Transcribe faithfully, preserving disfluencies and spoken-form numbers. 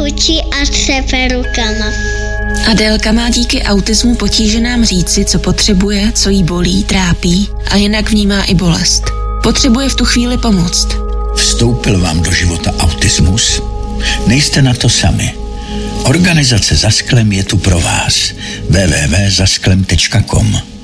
učí a třepe rukama. Adélka má díky autismu potíže nám říci, co potřebuje, co jí bolí, trápí a jinak vnímá i bolest. Potřebuje v tu chvíli pomoct. Vstoupil vám do života autismus? Nejste na to sami. Organizace Za sklem je tu pro vás. w w w tečka za sklem tečka com